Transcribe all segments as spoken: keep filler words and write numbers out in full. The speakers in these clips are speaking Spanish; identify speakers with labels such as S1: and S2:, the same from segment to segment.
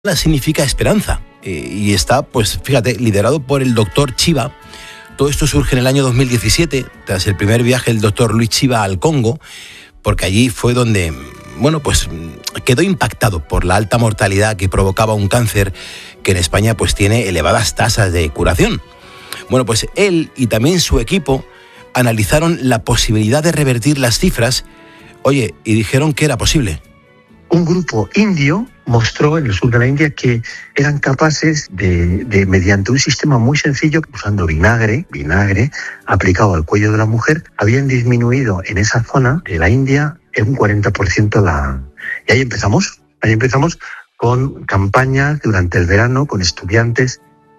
S1: significa esperanza eh, y está, pues fíjate, liderado por el doctor Chiba. Todo esto surge en el año dos mil diecisiete, tras el primer viaje del doctor Luis Chiba al Congo, porque allí fue donde, bueno, pues quedó impactado por la alta mortalidad que provocaba un cáncer que en España pues tiene elevadas tasas de curación. Bueno, pues él y también su equipo analizaron la posibilidad de revertir las cifras, oye, y dijeron que era posible.
S2: Un grupo indio mostró en el sur de la India que eran capaces de, de, mediante un sistema muy sencillo, usando vinagre, vinagre aplicado al cuello de la mujer, habían disminuido en esa zona de la India en un cuarenta por ciento la... Y ahí empezamos, ahí empezamos con campañas durante el verano con estudiantes.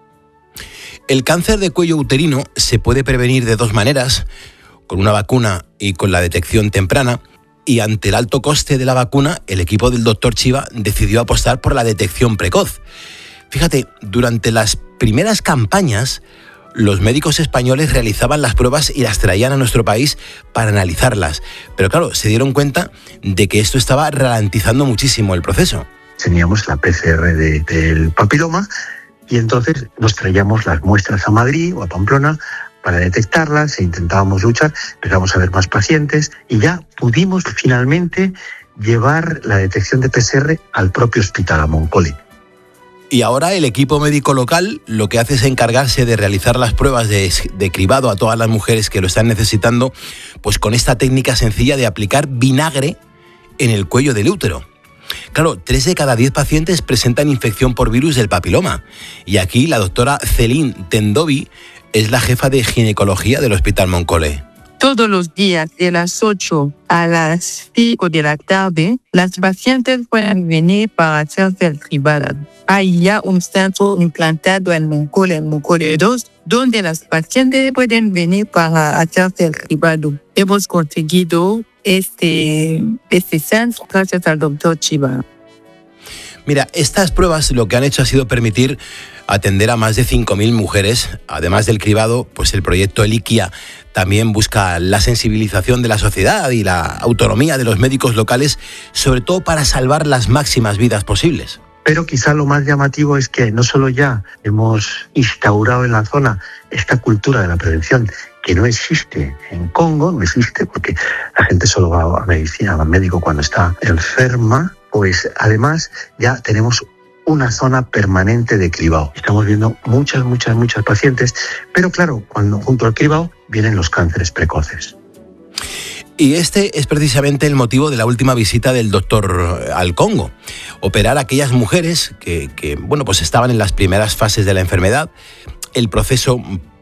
S1: El cáncer de cuello uterino se puede prevenir de dos maneras, con una vacuna y con la detección temprana. Y ante el alto coste de la vacuna, el equipo del doctor Chiba decidió apostar por la detección precoz. Fíjate, durante las primeras campañas, los médicos españoles realizaban las pruebas y las traían a nuestro país para analizarlas. Pero claro, se dieron cuenta de que esto estaba ralentizando muchísimo el proceso.
S2: Teníamos la P C R de, del papiloma y entonces nos traíamos las muestras a Madrid o a Pamplona para detectarlas e intentábamos luchar, empezamos a ver más pacientes y ya pudimos finalmente llevar la detección de P C R al propio hospital, a Moncole.
S1: Y ahora el equipo médico local lo que hace es encargarse de realizar las pruebas de, de cribado a todas las mujeres que lo están necesitando, pues con esta técnica sencilla de aplicar vinagre en el cuello del útero. Claro, tres de cada diez pacientes presentan infección por virus del papiloma. Y aquí la doctora Celine Tendovi es la jefa de ginecología del Hospital Moncole.
S3: Todos los días, de las ocho a las cinco de la tarde, las pacientes pueden venir para hacerse el cribado. Hay ya un centro implantado en Moncole, en Moncole dos, donde las pacientes pueden venir para hacerse el cribado. Hemos conseguido este, este centro gracias al doctor Chiba.
S1: Mira, estas pruebas lo que han hecho ha sido permitir atender a más de cinco mil mujeres. Además del cribado, pues el proyecto Eliquia también busca la sensibilización de la sociedad y la autonomía de los médicos locales, sobre todo para salvar las máximas vidas posibles.
S2: Pero quizá lo más llamativo es que no solo ya hemos instaurado en la zona esta cultura de la prevención, que no existe en Congo, no existe porque la gente solo va a medicina, va al médico cuando está enferma, pues además ya tenemos una zona permanente de cribado. Estamos viendo muchas, muchas, muchas pacientes, pero claro, cuando junto al cribado vienen los cánceres precoces.
S1: Y este es precisamente el motivo de la última visita del doctor al Congo. Operar a aquellas mujeres que, que, bueno, pues estaban en las primeras fases de la enfermedad. El proceso,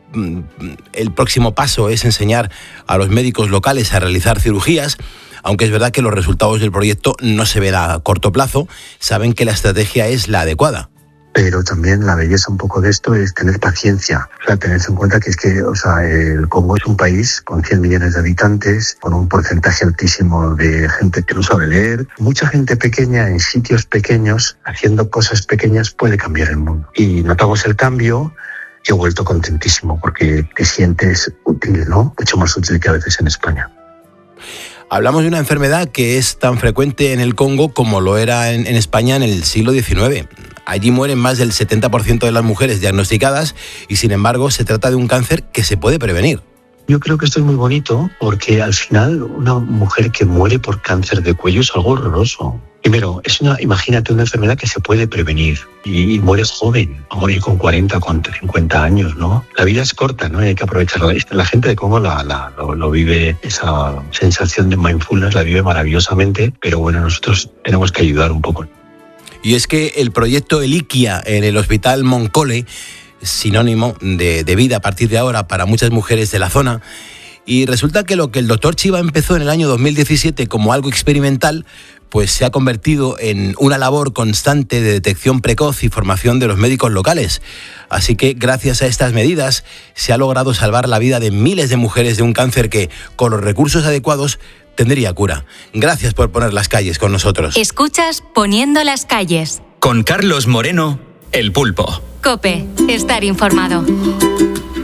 S1: el próximo paso es enseñar a los médicos locales a realizar cirugías. Aunque es verdad que los resultados del proyecto no se ven a corto plazo, saben que la estrategia es la adecuada.
S2: Pero también la belleza un poco de esto es tener paciencia. O sea, tener en cuenta que es que, o sea, el Congo es un país con cien millones de habitantes, con un porcentaje altísimo de gente que no sabe leer. Mucha gente pequeña en sitios pequeños, haciendo cosas pequeñas, puede cambiar el mundo. Y notamos el cambio. Yo he vuelto contentísimo porque te sientes útil, ¿no? Mucho más útil que a veces en España.
S1: Hablamos de una enfermedad que es tan frecuente en el Congo como lo era en, en España en el siglo diecinueve. Allí mueren más del setenta por ciento de las mujeres diagnosticadas y, sin embargo, se trata de un cáncer que se puede prevenir.
S2: Yo creo que esto es muy bonito porque, al final, una mujer que muere por cáncer de cuello es algo horroroso. Primero, es una, imagínate una enfermedad que se puede prevenir y, y mueres joven, a morir con cuarenta, con cincuenta años, ¿no? La vida es corta, ¿no? Y hay que aprovecharla. La gente de Congo la, la, lo, lo vive, esa sensación de mindfulness la vive maravillosamente, pero bueno, nosotros tenemos que ayudar un poco.
S1: Y es que el proyecto Eliquia en el Hospital Moncole es sinónimo de, de vida a partir de ahora para muchas mujeres de la zona. Y resulta que lo que el doctor Chiba empezó en el año dos mil diecisiete como algo experimental, pues se ha convertido en una labor constante de detección precoz y formación de los médicos locales. Así que gracias a estas medidas se ha logrado salvar la vida de miles de mujeres de un cáncer que, con los recursos adecuados, tendría cura. Gracias por poner las calles con nosotros.
S4: Escuchas Poniendo las calles.
S5: Con Carlos Moreno, El Pulpo.
S4: COPE, estar informado.